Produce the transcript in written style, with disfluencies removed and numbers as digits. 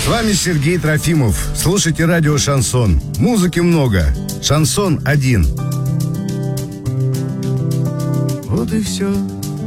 вами Сергей Трофимов. Слушайте радио «Шансон». Музыки много. «Шансон» один. Вот и все.